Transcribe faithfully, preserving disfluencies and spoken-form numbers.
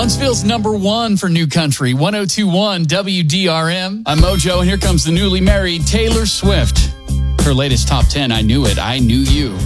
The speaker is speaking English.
Huntsville's number one for new country, one oh two point one W D R M. I'm Mojo, and here comes the newly married Taylor Swift. Her latest top ten, I Knew It, I Knew You.